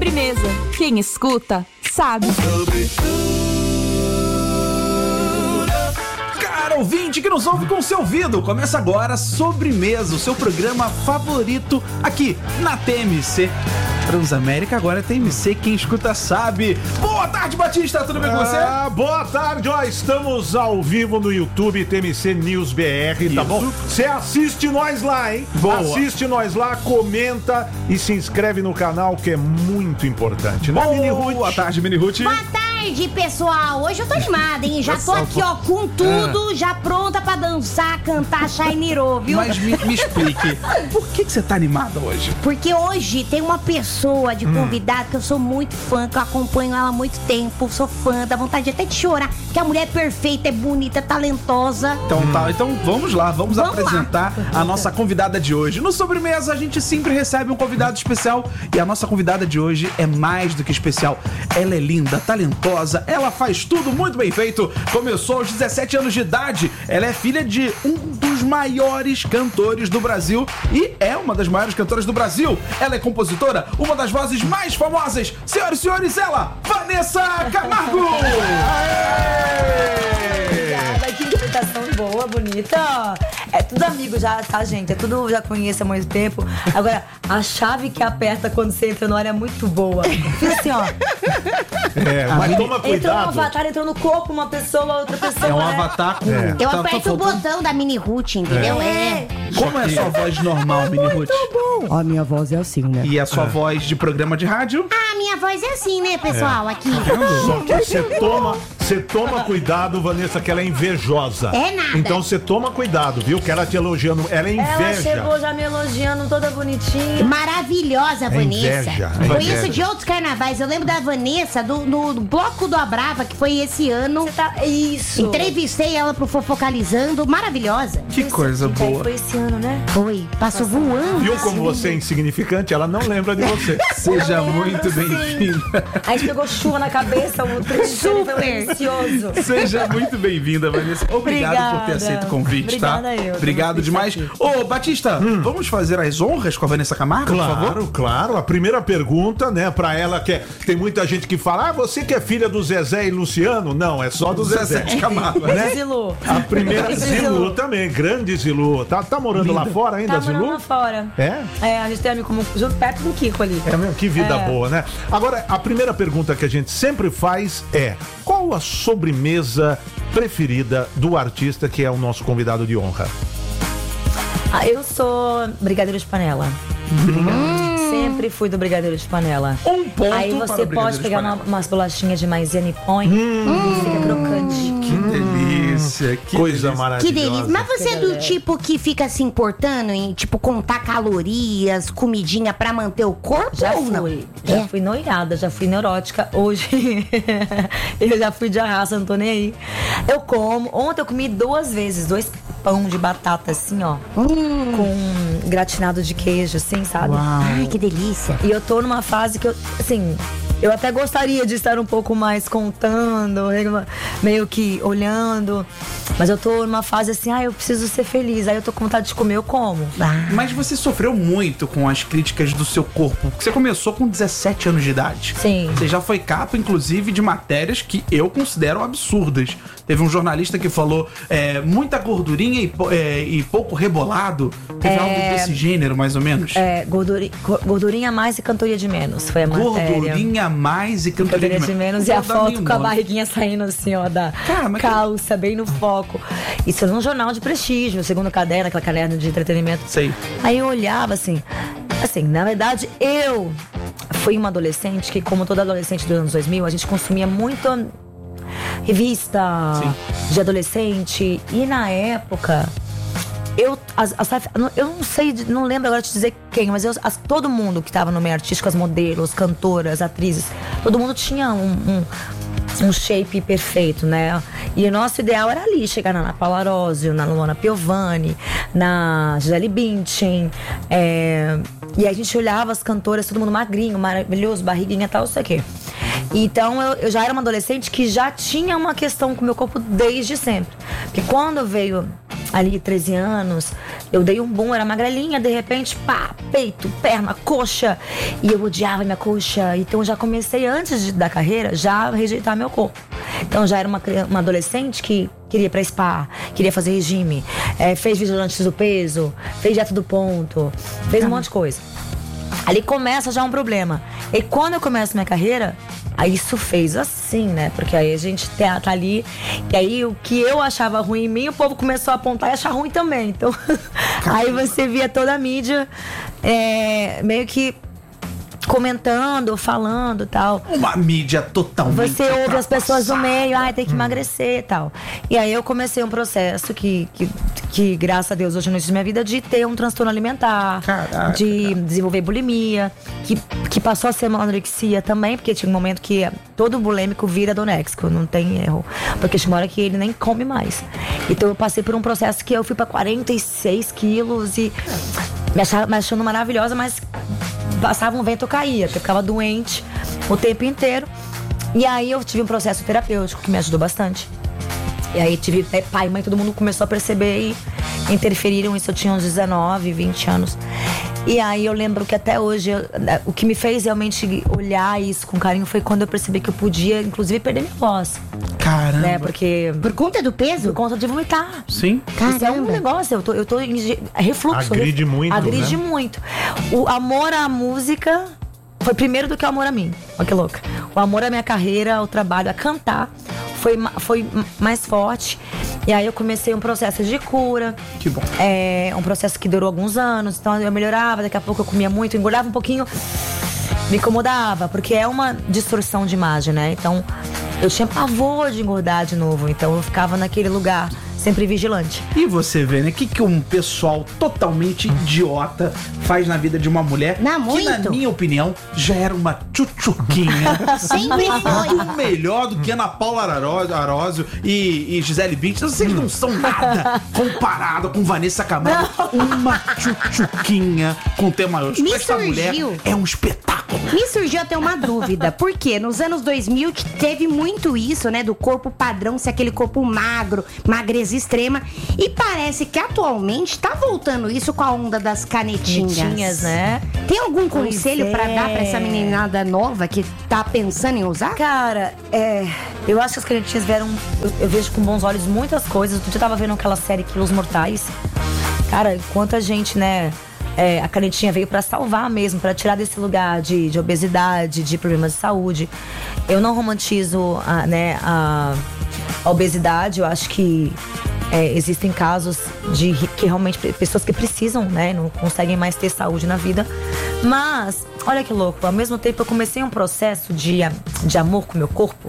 Sobremesa. Quem escuta, sabe. Cara ouvinte que nos ouve com seu ouvido, começa agora Sobremesa, o seu programa favorito aqui na TMC. Transamérica agora é TMC, quem escuta sabe. Boa tarde, Batista, tudo bem com você? Boa tarde, ó, estamos ao vivo no YouTube TMC News BR, tá bom? Você assiste nós lá, hein? Boa. Assiste nós lá, comenta e se inscreve no canal, que é muito importante, né, Mini Ruth? Boa tarde, Mini Ruth. Boa tarde, pessoal. Hoje eu tô animada, hein? Já tô aqui, ó, com tudo, já pronta pra dançar, cantar Shiny-Ro, viu? Mas me explique, por que você tá animada hoje? Porque hoje tem uma pessoa de convidado que eu sou muito fã, que eu acompanho ela há muito tempo, sou fã, dá vontade até de chorar, que a mulher é perfeita, é bonita, é talentosa. Então vamos lá, vamos apresentar a nossa convidada de hoje. No Sobremesa a gente sempre recebe um convidado especial e a nossa convidada de hoje é mais do que especial. Ela é linda, talentosa, ela faz tudo muito bem feito. Começou aos 17 anos de idade, ela é filha de um dos maiores cantores do Brasil e é uma das maiores cantoras do Brasil. Ela é compositora, uma das vozes mais famosas. Senhoras e senhores, ela, Vanessa Camargo! Obrigada, que interpretação boa, bonita. É tudo amigo já, tá, gente? É tudo, já conheço há muito tempo. Agora, a chave que aperta quando você entra no ar é muito boa. Fica assim, ó. Mas toma Entrou um cuidado. avatar, entrou no corpo uma pessoa, outra pessoa. É um né? avatar com... Eu tá aperto o faltando- botão da Mini Ruth, entendeu? Como é a sua voz normal, Mini Ruth? A minha voz é assim, né? E a sua voz de programa de rádio? A minha voz é assim, né, pessoal? Aqui. Só que você toma cuidado, Vanessa, que ela é invejosa. É nada. Então você toma cuidado, viu? Que ela te elogiando, ela é Ela inveja. chegou já me elogiando, toda bonitinha. Maravilhosa, Vanessa. inveja, é Conheço inveja. de outros carnavais. Eu lembro da Vanessa no Bloco do Abrava, que foi esse ano. Isso. Entrevistei ela pro Fofocalizando. Maravilhosa. Que coisa boa. Foi esse ano, né? Foi. Passou voando. Viu como você é insignificante? Ela não lembra de você. Seja muito Sim. bem-vinda. A gente pegou chuva na cabeça, o trem Super. foi delicioso. Seja muito bem-vinda, Vanessa. Obrigado por ter aceito o convite, tá? Obrigada eu. Obrigado demais. Aqui. Ô, Batista, vamos fazer as honras com a Vanessa Camargo, por favor? Claro, claro. A primeira pergunta, né, pra ela, que tem muita gente que fala, você que é filha do Zezé e Luciano? Não, é só do Zezé. Camargo, né? Zilu. A primeira, Zilu. Zilu também, grande Zilu. Tá morando lá fora ainda, Tá Zilu? morando lá fora. É? É, a gente tem amigo como junto perto do Kiko ali. É mesmo, que vida boa, né? Agora, a primeira pergunta que a gente sempre faz é: qual a sobremesa preferida do artista que é o nosso convidado de honra? Eu sou brigadeiro de panela. Sempre fui do brigadeiro de panela. Um ponto Aí para o você brigadeiro pode de pegar panela. umas bolachinhas de maisena e põe. E fica crocante. Que delícia, que Coisa delícia. maravilhosa. Que delícia. Mas você é do galera. tipo que fica se importando em, tipo, contar calorias, comidinha pra manter o corpo Já ou não? fui. Já fui noirada, já fui neurótica. Hoje eu já fui de arraso, não tô nem aí. Eu como. Ontem eu comi 2 vezes, 2 pão de batata, assim, ó. Com gratinado de queijo, assim, sabe? Ai, que delícia. E eu tô numa fase que eu, assim, eu até gostaria de estar um pouco mais contando, meio que olhando. Mas eu tô numa fase assim, eu preciso ser feliz. Aí eu tô com vontade de comer, eu como. Mas você sofreu muito com as críticas do seu corpo. Porque você começou com 17 anos de idade. Sim. Você já foi capa, inclusive, de matérias que eu considero absurdas. Teve um jornalista que falou muita gordurinha e pouco rebolado. Teve algo desse gênero, mais ou menos. Gordurinha a mais e cantoria de menos. Foi a matéria. Gordurinha a mais e cantoria Cantoria de menos. E a foto com a barriguinha saindo assim, ó, da Cara, mas calça, bem no foco. Isso num jornal de prestígio, segundo caderno, aquela caderno de entretenimento. Sei. Aí eu olhava assim, na verdade, eu fui uma adolescente que, como toda adolescente dos anos 2000, a gente consumia muito revista de adolescente. E na época, eu não sei, não lembro agora de dizer quem, mas todo mundo que estava no meio artístico, as modelos, cantoras, atrizes, todo mundo tinha um shape perfeito, né? E o nosso ideal era ali, chegar na Ana Paula Arósio, na Luana Piovani, na Gisele Bündchen. E a gente olhava as cantoras, todo mundo magrinho, maravilhoso, barriguinha e tal, não sei o quê. Então eu já era uma adolescente que já tinha uma questão com o meu corpo desde sempre. Porque quando veio ali 13 anos, Eu dei um boom, era magrelinha, de repente, pá, peito, perna, coxa. E eu odiava minha coxa. Então eu já comecei, antes da carreira, já a rejeitar meu corpo. Então já era uma adolescente que queria ir pra spa, queria fazer regime, fez vigilante do peso, fez dieta do ponto, fez um monte de coisa. Ali começa já um problema. E quando eu começo minha carreira, aí isso fez assim, né? Porque aí a gente tá ali, e aí o que eu achava ruim em mim, o povo começou a apontar e achar ruim também. Então, aí você via toda a mídia meio que comentando, falando e tal. Uma mídia totalmente. Você ouve as pessoas do meio, tem que emagrecer e tal. E aí eu comecei um processo que graças a Deus, hoje no início da minha vida, de ter um transtorno alimentar. Caraca, de desenvolver bulimia, que passou a ser uma anorexia também, porque tinha um momento que todo bulêmico vira adoréxico, não tem erro. Porque tinha uma hora que ele nem come mais. Então eu passei por um processo que eu fui pra 46 quilos e me achando maravilhosa, mas passava um vento, eu caía, porque eu ficava doente o tempo inteiro. E aí eu tive um processo terapêutico que me ajudou bastante. E aí tive pai, mãe, todo mundo começou a perceber e interferiram. Isso eu tinha uns 19, 20 anos. E aí eu lembro que até hoje, o que me fez realmente olhar isso com carinho foi quando eu percebi que eu podia, inclusive, perder minha voz. Caramba. Né? Porque... Por conta do peso? Por conta de vomitar. Sim. Isso é um negócio, eu tô em refluxo. Agride muito, Agride né? muito. O amor à música foi primeiro do que o amor a mim. Olha que louca. O amor à minha carreira, ao trabalho, a cantar, foi mais forte. E aí eu comecei um processo de cura. Que bom. Um processo que durou alguns anos. Então eu melhorava, daqui a pouco eu comia muito, engordava um pouquinho. Me incomodava, porque é uma distorção de imagem, né? Então eu tinha pavor de engordar de novo. Então eu ficava naquele lugar, sempre vigilante. E você vê, né? O que um pessoal totalmente idiota faz na vida de uma mulher Não, que, na muito. minha opinião, já era uma tchutchuquinha. Sempre foi. Muito melhor do que Ana Paula Arósio e Gisele Bündchen. Vocês não são nada comparado com Vanessa Camargo. Uma tchutchuquinha com tema maiúsculo. Me Essa mulher surgiu. é um espetáculo. Me surgiu até uma dúvida, porque nos anos 2000 teve muito isso, né, do corpo padrão, ser aquele corpo magro, magreza extrema, e parece que atualmente tá voltando isso com a onda das canetinhas. Né? Tem algum Pois conselho pra dar pra essa meninada nova que tá pensando em usar? Cara, eu acho que as canetinhas vieram... Eu vejo com bons olhos muitas coisas. Outro dia eu tava vendo aquela série Quilos Mortais. Cara, quanta gente, né... a canetinha veio pra salvar mesmo, pra tirar desse lugar de obesidade, de problemas de saúde. Eu não romantizo a obesidade. Eu acho que existem casos que realmente pessoas que precisam, né, não conseguem mais ter saúde na vida. Mas, olha que louco, ao mesmo tempo eu comecei um processo de amor com o meu corpo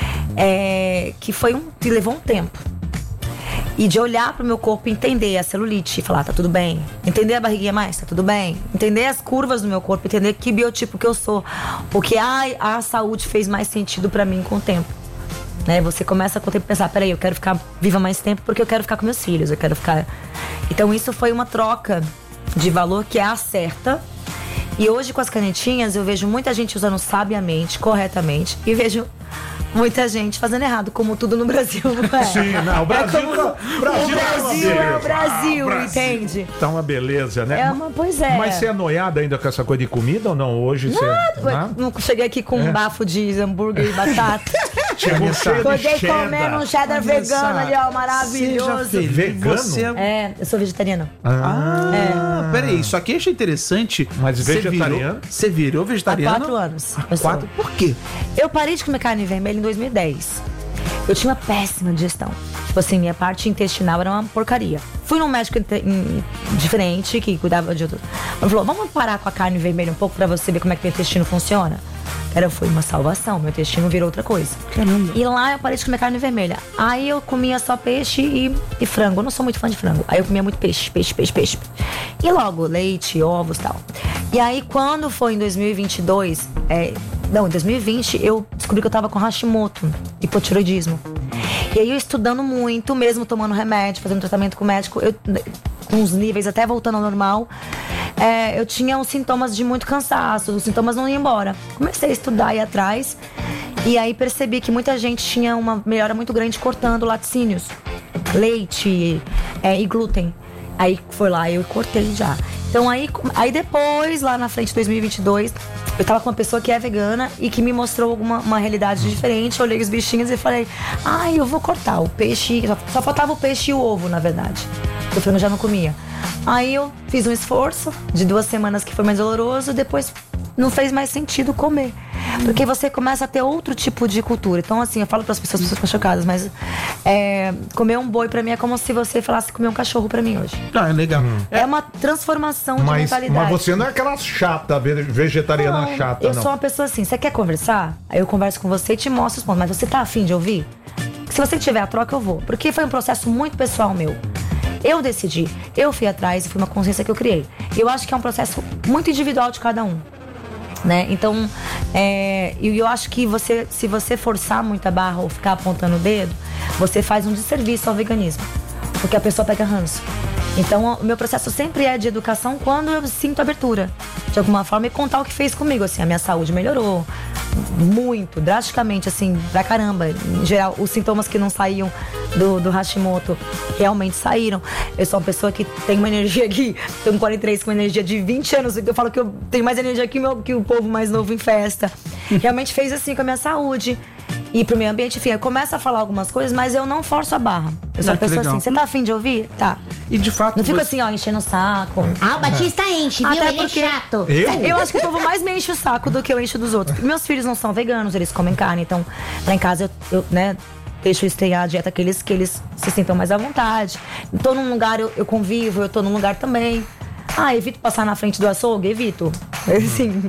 que levou um tempo. E de olhar pro meu corpo e entender a celulite e falar, tá tudo bem. Entender a barriguinha mais, tá tudo bem. Entender as curvas do meu corpo, entender que biotipo que eu sou. Porque a saúde fez mais sentido pra mim com o tempo. Né? Você começa com o tempo a pensar, peraí, eu quero ficar viva mais tempo porque eu quero ficar com meus filhos, eu quero ficar... Então isso foi uma troca de valor que é a certa. E hoje com as canetinhas eu vejo muita gente usando sabiamente, corretamente. E vejo muita gente fazendo errado, como tudo no Brasil, não é? Sim, não, o Brasil É o Brasil, entende? Tá uma beleza, né? Pois é. Mas você é noiada ainda com essa coisa de comida ou não? Hoje você... Não cheguei aqui com um bafo de hambúrguer e batata. Chegou cheio de Cheguei cheddar. comendo um cheddar vegano ali, ó, maravilhoso. Seja feliz. Vegano? Você... Eu sou vegetariana. Peraí, isso aqui eu achei interessante. Mas vegetariano? Você virou Há vegetariano? 4 anos. Há 4? Por quê? Eu parei de comer carne vermelha em 2010. Eu tinha uma péssima digestão. Tipo assim, minha parte intestinal era uma porcaria. Fui num médico diferente, que cuidava de outro. Ele falou, vamos parar com a carne vermelha um pouco pra você ver como é que o intestino funciona? Foi uma salvação, meu intestino virou outra coisa. Caramba. E lá eu parei de comer carne vermelha. Aí eu comia só peixe e frango. Eu não sou muito fã de frango. Aí eu comia muito peixe. E logo, leite, ovos e tal. E aí quando foi em 2022... em 2020 eu descobri que eu tava com Hashimoto, hipotiroidismo. E aí eu estudando muito, mesmo tomando remédio, fazendo tratamento com o médico, com os níveis até voltando ao normal, eu tinha uns sintomas de muito cansaço, os sintomas não iam embora. Comecei a estudar e ir atrás, e aí percebi que muita gente tinha uma melhora muito grande cortando laticínios, leite e glúten. Aí foi lá, eu cortei já. Então aí depois, lá na frente de 2022, eu tava com uma pessoa que é vegana e que me mostrou uma realidade diferente. Eu olhei os bichinhos e falei, eu vou cortar o peixe. Só faltava o peixe e o ovo, na verdade. O frango eu já não comia. Aí eu fiz um esforço de 2 semanas que foi mais doloroso, depois não fez mais sentido comer. Porque você começa a ter outro tipo de cultura. Então, assim, eu falo para as pessoas ficam chocadas, mas comer um boi pra mim é como se você falasse comer um cachorro pra mim hoje. Ah, é legal. É uma transformação de mentalidade. Mas você não é aquela chata, vegetariana chata, eu sou uma pessoa assim, você quer conversar? Aí eu converso com você e te mostro os pontos. Mas você tá afim de ouvir? Se você tiver a troca, eu vou. Porque foi um processo muito pessoal meu. Eu decidi, eu fui atrás e foi uma consciência que eu criei. Eu acho que é um processo muito individual de cada um. Né? Então, eu acho que se você forçar muito a barra ou ficar apontando o dedo, você faz um desserviço ao veganismo, porque a pessoa pega ranço. Então, o meu processo sempre é de educação quando eu sinto abertura, de alguma forma, e contar o que fez comigo. Assim, a minha saúde melhorou muito, drasticamente, assim, pra caramba. Em geral, os sintomas que não saíam do Hashimoto realmente saíram. Eu sou uma pessoa que tem uma energia aqui, tenho 43 com uma energia de 20 anos, eu falo que eu tenho mais energia que o povo mais novo em festa. Realmente fez assim com a minha saúde. E pro meio ambiente, enfim, eu começo a falar algumas coisas, mas eu não forço a barra. Eu sou uma pessoa assim, você tá afim de ouvir? Tá. E de fato. Não fico assim, enchendo o saco. O Batista enche, viu? Ele é chato. Eu acho que o povo mais me enche o saco do que eu encho dos outros. Meus filhos não são veganos, eles comem carne, então lá em casa eu deixo eles terem a dieta que eles se sintam mais à vontade. Tô num lugar, eu convivo, eu tô num lugar também. Evito passar na frente do açougue? Evito. Assim,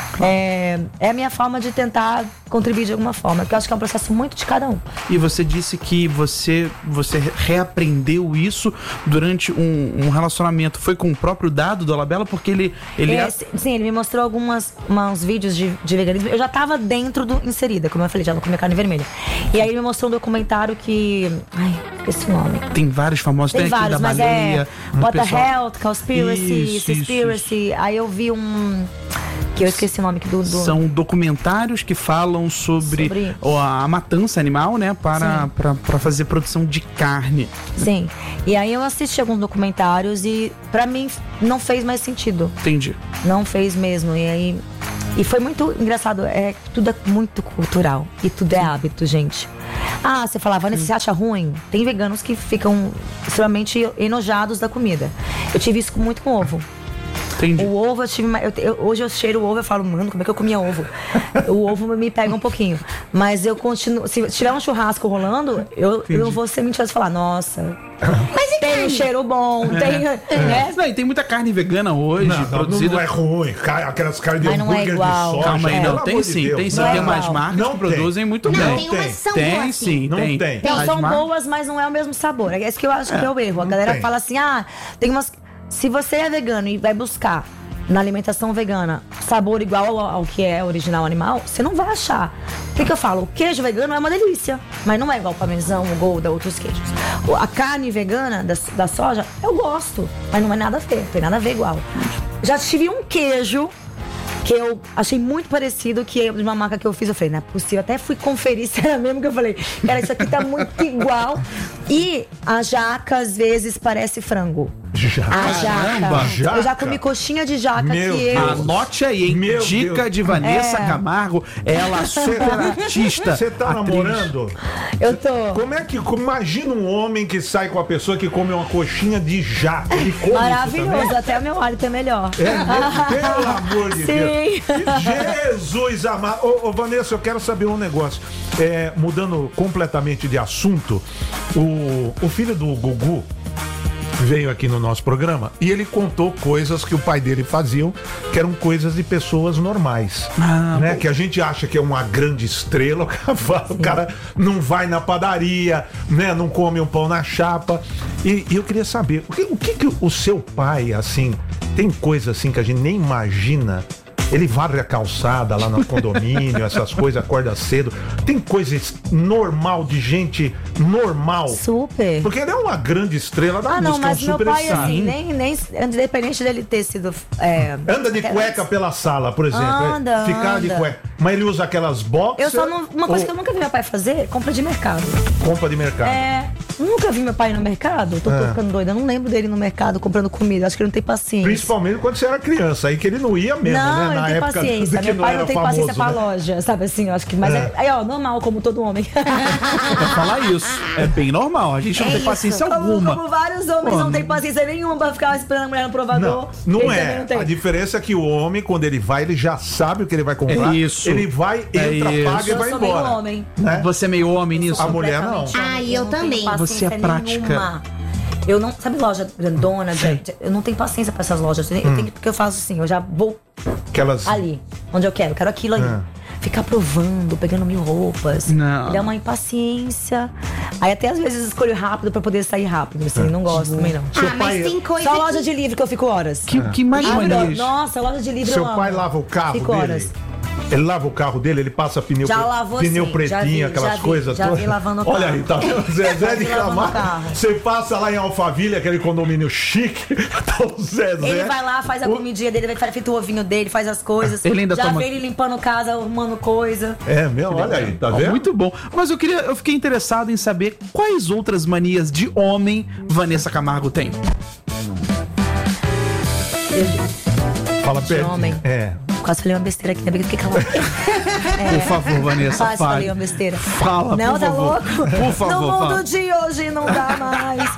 é a minha forma de tentar contribuir de alguma forma, porque eu acho que é um processo muito de cada um. E você disse que você reaprendeu isso durante um relacionamento. Foi com o próprio Dado do Dolabella? Porque ele... Sim, ele me mostrou uns vídeos de veganismo. Eu já tava inserida, como eu falei, já não comia carne vermelha. E aí ele me mostrou um documentário que... esqueci o nome. Tem vários famosos. Tem vários, aqui da mas baleia. What the Health, Conspiracy, Isso. Aí eu vi que eu esqueci o nome do... São documentários que falam sobre a matança animal, né? Para fazer produção de carne. Sim. E aí eu assisti alguns documentários e pra mim não fez mais sentido. Entendi. Não fez mesmo. E foi muito engraçado. Tudo é muito cultural. E tudo é hábito, gente. Você falava, Vanessa, você acha ruim? Tem veganos que ficam extremamente enojados da comida. Eu tive isso muito com ovo. Entendi. O ovo, hoje eu cheiro o ovo e falo, mano, como é que eu comia ovo? O ovo me pega um pouquinho. Mas eu continuo, se tiver um churrasco rolando, eu não vou ser mentirosa e falar, nossa, mas tem um cheiro bom, tem, né? Não, e tem muita carne vegana hoje produzida. Não é ruim, aquelas carnes de mas não é hambúrguer igual. de soja. Calma aí, não, tem sim. Tem umas marcas que produzem muito bem. Tem umas são Tem boas, sim, não tem. Então, são boas, mas não é o mesmo sabor. É isso que eu acho que é o erro. A galera fala assim, tem umas... Se você é vegano e vai buscar na alimentação vegana sabor igual ao que é original animal, você não vai achar. O que eu falo? O queijo vegano é uma delícia, mas não é igual o parmesão, o Gouda, outros queijos. A carne vegana da soja, eu gosto, mas não é nada a ver, não tem nada a ver igual. Já tive um queijo que eu achei muito parecido, que é de uma marca que eu fiz. Eu falei, não é possível. Até fui conferir se era mesmo, que eu falei, cara, isso aqui tá muito igual. E a jaca, às vezes, parece frango. A jaca. Eu já comi coxinha de jaca Anote aí, hein? Dica de Vanessa Camargo. Ela é super artista. Você tá namorando? Eu tô. Como é que... Imagina um homem que sai com a pessoa que come uma coxinha de jaca. Ele come maravilhoso, até o meu hálito é melhor. Pelo amor de Deus. Sim. Jesus amado. Ô, Vanessa, eu quero saber um negócio. Mudando completamente de assunto, o filho do Gugu veio aqui no nosso programa e ele contou coisas que o pai dele faziam, que eram coisas de pessoas normais, né? Que a gente acha que é uma grande estrela, o cara não vai na padaria, né? Não come um pão na chapa. E eu queria saber, o que o seu pai, assim, tem coisa assim que a gente nem imagina? Ele varre a calçada lá no condomínio, essas coisas, acorda cedo. Tem coisa normal, de gente normal. Super. Porque ele é uma grande estrela da música, mas um super meu pai, assim, nem independente dele ter sido... Anda de cueca pela sala, por exemplo. Anda. Ficar de cueca. Mas ele usa aquelas boxers? Uma coisa que eu nunca vi meu pai fazer, compra de mercado. Compra de mercado. Nunca vi meu pai no mercado. Tô ficando doida. Eu não lembro dele no mercado comprando comida. Acho que ele não tem paciência. Principalmente quando você era criança. Aí que ele não ia mesmo, não, né? Na ele tem época paciência. que Meu pai não tem famoso, paciência pra né? loja, sabe assim? Eu acho que. Mas aí, ó, normal, como todo homem. Pra falar isso. É bem normal. A gente não tem paciência alguma. Como vários homens não têm paciência nenhuma pra ficar esperando a mulher no provador. Não Ele é. também não tem. A diferença é que o homem, quando ele vai, ele já sabe o que ele vai comprar. É isso. Ele vai, entra, isso. paga e vai Eu sou embora. meio homem. Né? Você é meio homem nisso? A mulher não. Eu também. Você é prática. Eu não. Sabe loja grandona? Eu não tenho paciência pra essas lojas. Eu tenho, porque eu faço assim, eu já vou Aquelas... ali, onde eu quero aquilo ali. Ficar provando, pegando 1000 roupas. Não. Me dá uma impaciência. Aí até às vezes escolho rápido pra poder sair rápido. Assim, não gosto também não. Mas tem coisa Só loja de livro que eu fico horas. Que mais manias? Nossa, loja de livro Seu eu amo. pai lava o carro Fico dele? horas. Ele lava o carro dele, ele passa pneu, Já lavou, pneu sim, pretinho, já vi, aquelas já vi, coisas já todas. vi lavando o Olha carro. aí, tá vendo? Zezé de vi lavando o Camargo. carro. Você passa lá em Alphaville, aquele condomínio chique, tá o Zezé. Ele vai lá, faz a comidinha dele, vai feito o ovinho dele, faz as coisas. Ele ainda já toma- vê ele limpando casa, arrumando coisa. É mesmo, olha aí, tá Ó, vendo? muito bom. Mas eu fiquei interessado em saber quais outras manias de homem Vanessa Camargo tem. Fala De homem. É. Quase falei uma besteira aqui, ainda bem que eu fiquei calada. Por favor, Vanessa, Quase falei fale. uma besteira. Fala, Não, por tá favor. louco? Por favor, No mundo fala. de hoje não dá mais.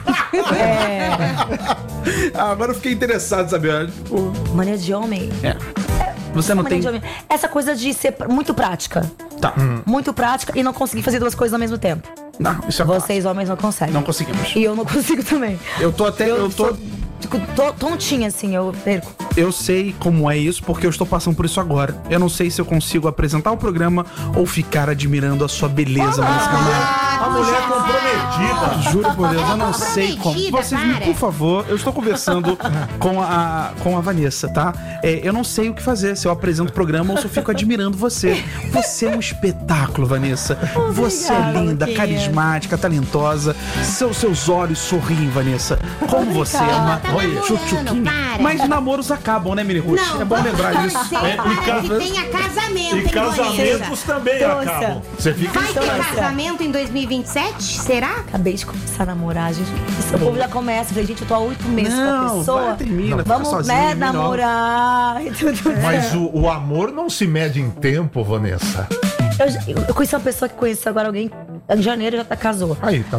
Agora eu fiquei interessado em saber. Tipo, Mania de homem. Você não Mania tem. de homem. Essa coisa de ser muito prática. Tá. Muito prática e não conseguir fazer duas coisas ao mesmo tempo. Não, isso é Vocês, homens, não conseguem. Não conseguimos. E eu não consigo também. Eu tô até. Eu tô. Fico tontinha, assim, eu perco. Eu sei como é isso porque eu estou passando por isso agora. Eu não sei se eu consigo apresentar o programa ou ficar admirando a sua beleza, Vanessa Camargo. A mulher comprometida. Juro por Deus, eu não sei como. Comprometida, Vocês, para. por favor, eu estou conversando com a Vanessa, tá? Eu não sei o que fazer, se eu apresento o programa ou se eu fico admirando você. Você é um espetáculo, Vanessa. Você é linda, Luquinha. carismática, talentosa. Seus olhos sorriem, Vanessa. Como você é uma namorando, chuchuquinha. para. Mas namoros acabam, né, Mini Ruth? É bom lembrar disso. Para que tenha casamento, E hein, casamentos Vanessa? também Trouxa. acabam. Você fica Vai ter estranho. casamento em 2027? Será? Acabei de começar a namorar, gente. O povo já começa. Falei, gente, eu tô há 8 meses com a Não, pessoa. vai, termina, fica Vamos, sozinha, né, melhor. namorar e tudo. Mas o amor não se mede em tempo, Vanessa. Eu conheci uma pessoa que conheceu agora alguém. Em janeiro já casou. Aí, tá